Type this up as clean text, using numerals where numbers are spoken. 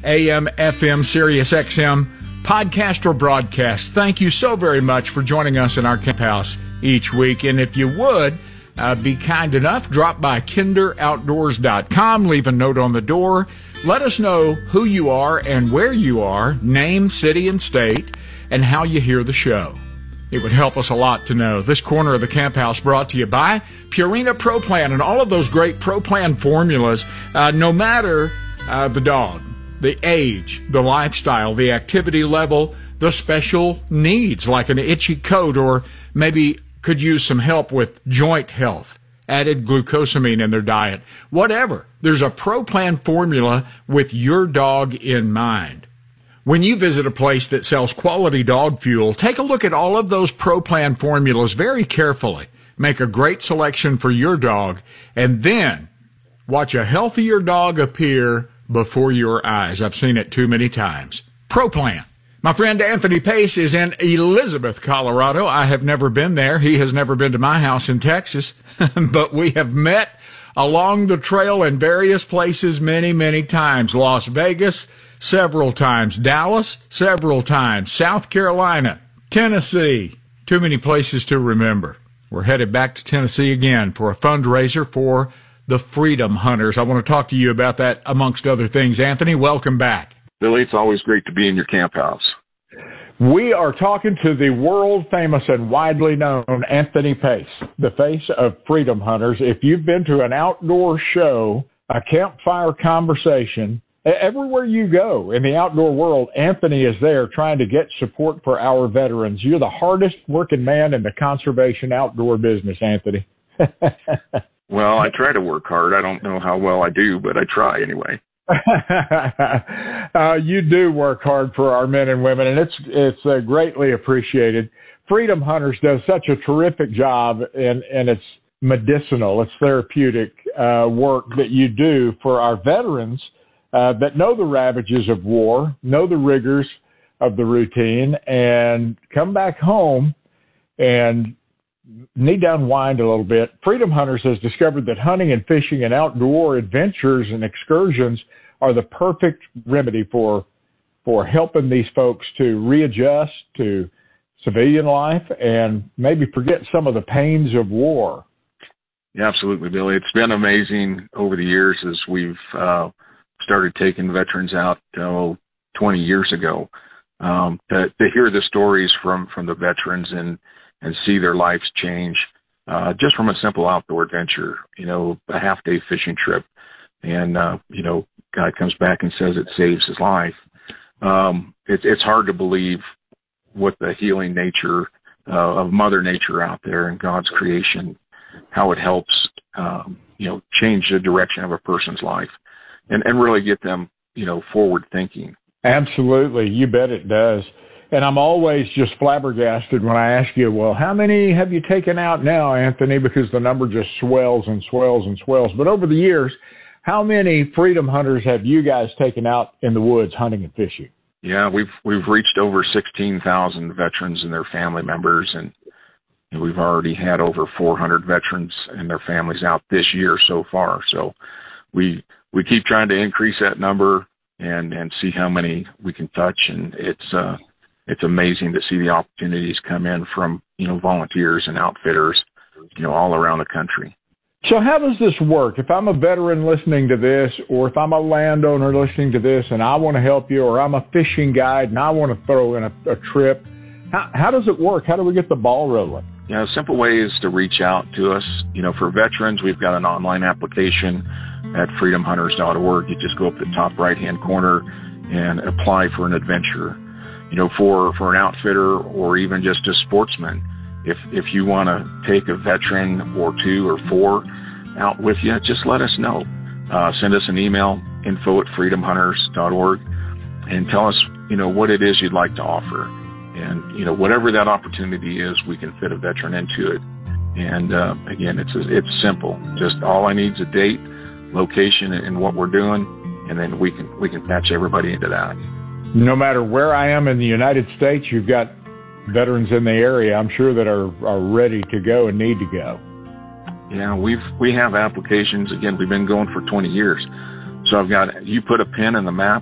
AM, FM, Sirius XM, podcast or broadcast. Thank you so very much for joining us in our camp house each week. And if you would, be kind enough, drop by kinderoutdoors.com, leave a note on the door. Let us know who you are and where you are, name, city, and state, and how you hear the show. It would help us a lot to know. This corner of the camp house brought to you by Purina Pro Plan and all of those great Pro Plan formulas, no matter the dog, the age, the lifestyle, the activity level, the special needs like an itchy coat, or maybe could use some help with joint health, added glucosamine in their diet, whatever. There's a Pro Plan formula with your dog in mind. When you visit a place that sells quality dog fuel, take a look at all of those Pro Plan formulas very carefully. Make a great selection for your dog, and then watch a healthier dog appear before your eyes. I've seen it too many times. Pro Plan. My friend Anthony Pace is in Elizabeth, Colorado. I have never been there. He has never been to my house in Texas, but we have met along the trail in various places many, many times. Las Vegas, several times. Dallas, several times. South Carolina, Tennessee. Too many places to remember. We're headed back to Tennessee again for a fundraiser for the Freedom Hunters. I want to talk to you about that, amongst other things. Anthony, welcome back. Billy, it's always great to be in your camp house. We are talking to the world-famous and widely known Anthony Pace, the face of Freedom Hunters. If you've been to an outdoor show, a campfire conversation, everywhere you go in the outdoor world, Anthony is there trying to get support for our veterans. You're the hardest working man in the conservation outdoor business, Anthony. Well, I try to work hard. I don't know how well I do, but I try anyway. You do work hard for our men and women, and it's greatly appreciated. Freedom Hunters does such a terrific job, and it's medicinal, it's therapeutic work that you do for our veterans that know the ravages of war, know the rigors of the routine, and come back home and need to unwind a little bit. Freedom Hunters has discovered that hunting and fishing and outdoor adventures and excursions are the perfect remedy for helping these folks to readjust to civilian life and maybe forget some of the pains of war. Yeah, absolutely, Billy. It's been amazing over the years as we've started taking veterans out 20 years ago, to hear the stories from the veterans and see their lives change, just from a simple outdoor adventure, a half-day fishing trip. And, guy comes back and says it saves his life. It's hard to believe what the healing nature of Mother Nature out there and God's creation, how it helps, change the direction of a person's life and really get them, forward thinking. Absolutely. You bet it does. And I'm always just flabbergasted when I ask you, well, how many have you taken out now, Anthony? Because the number just swells and swells and swells. But over the years, how many Freedom Hunters have you guys taken out in the woods hunting and fishing? Yeah, we've reached over 16,000 veterans and their family members, and we've already had over 400 veterans and their families out this year so far. So we keep trying to increase that number and see how many we can touch, and it's amazing to see the opportunities come in from, volunteers and outfitters, all around the country. So how does this work? If I'm a veteran listening to this, or if I'm a landowner listening to this and I want to help you, or I'm a fishing guide and I want to throw in a trip, how does it work? How do we get the ball rolling? A simple way is to reach out to us. For veterans, we've got an online application at freedomhunters.org. You just go up the top right-hand corner and apply for an adventure. For an outfitter or even just a sportsman, if you want to take a veteran or two or four out with you, just let us know. Send us an email, info@freedomhunters.org, and tell us, what it is you'd like to offer. And, whatever that opportunity is, we can fit a veteran into it. And, again, it's simple. Just all I need is a date, location, and what we're doing, and then we can patch everybody into that. No matter where I am in the United States, you've got veterans in the area, I'm sure, that are ready to go and need to go. Yeah, we have applications. Again, we've been going for 20 years. So you put a pin in the map